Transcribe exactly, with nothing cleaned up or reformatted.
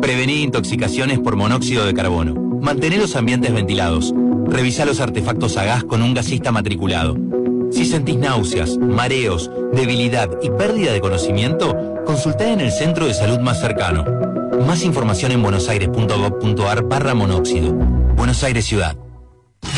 Prevenir intoxicaciones por monóxido de carbono. Mantener los ambientes ventilados. Revisar los artefactos a gas con un gasista matriculado. Si sentís náuseas, mareos, debilidad y pérdida de conocimiento, consultá en el centro de salud más cercano. Más información en buenosaires punto gov punto ar barra monóxido. Buenos Aires Ciudad.